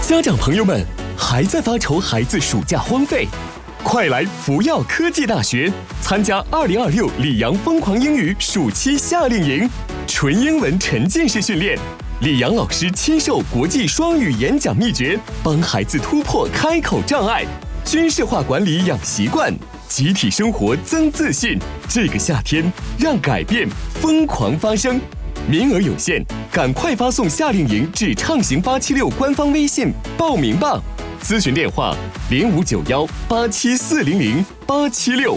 家长朋友们，还在发愁孩子暑假荒废？快来福耀科技大学参加2026里昂疯狂英语暑期夏令营，纯英文沉浸式训练，李阳老师亲授国际双语演讲秘诀，帮孩子突破开口障碍，军事化管理养习惯，集体生活增自信。这个夏天，让改变疯狂发生。名额有限，赶快发送夏令营至畅行876官方微信报名吧。咨询电话059187400876。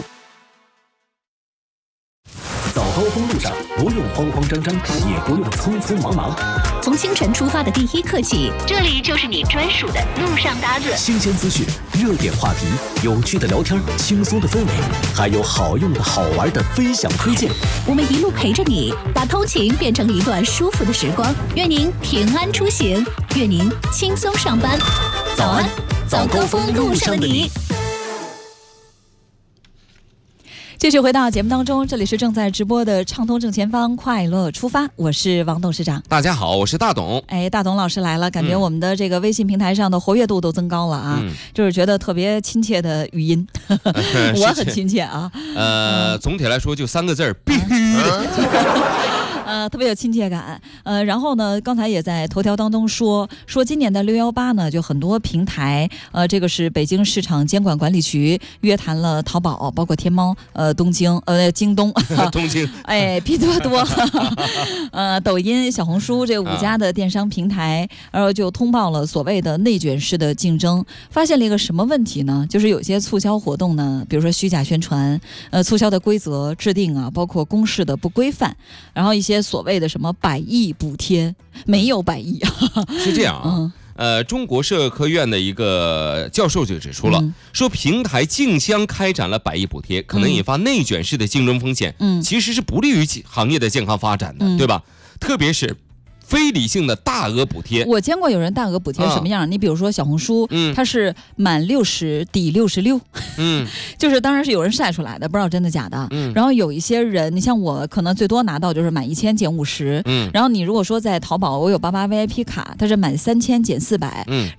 走高峰路上，不用慌慌张张，也不用匆匆忙忙。 从清晨出发的第一刻起，这里就是你专属的路上搭子。 新鲜资讯、热点话题、有趣的聊天、轻松的氛围，还有好用的好玩的分享推荐。 我们一路陪着你，把通勤变成一段舒服的时光。愿您平安出行，愿您轻松上班。早安，早高峰路上的你。继续回到节目当中，这里是正在直播的畅通正前方快乐出发，我是王董事长。 大家好，我是大董。 大董老师来了，感觉我们的这个微信平台上的活跃度都增高了啊，就是觉得特别亲切的语音，我很亲切啊。 总体来说就3个字儿，必须。 特别有亲切感。然后呢，刚才也在头条当中说今年的618呢，就很多平台，这个是北京市场监管管理局约谈了淘宝，包括天猫、东京、京东、 东京， 拼多多、抖音、小红书这5家的电商平台，然后就通报了所谓的内卷式的竞争，发现了一个什么问题呢？就是有些促销活动呢，比如说虚假宣传，促销的规则制定啊，包括公示的不规范，然后一些所谓的什么100亿补贴，没有100亿是这样啊。中国社科院的一个教授就指出了，说平台竞相开展了100亿补贴，可能引发内卷式的竞争风险，其实是不利于行业的健康发展的，对吧？特别是非理性的大额补贴。 我见过有人大额补贴什么样，你比如说小红书，它是满60抵66，就是当然是有人晒出来的，不知道真的假的。然后有一些人，你像我可能最多拿到就是满1000减50，然后你如果说在淘宝我有88VIP 卡，它是满3000减400，